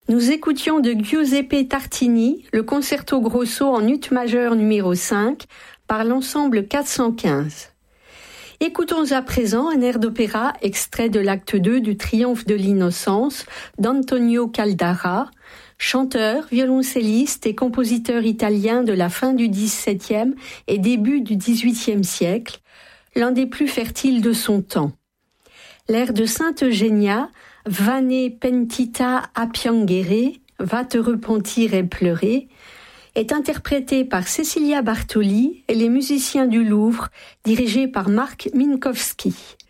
Nous écoutions de Giuseppe Tartini le concerto grosso en ut majeur numéro 5 par l'ensemble 415. Écoutons à présent un air d'opéra extrait de l'acte 2 du Triomphe de l'innocence d'Antonio Caldara, chanteur, violoncelliste et compositeur italien de la fin du XVIIe et début du XVIIIe siècle, l'un des plus fertiles de son temps. L'air de Sainte Eugénia, Vane pentita a piangere, va te repentir et pleurer, est interprété par Cecilia Bartoli et les musiciens du Louvre, dirigés par Marc Minkowski.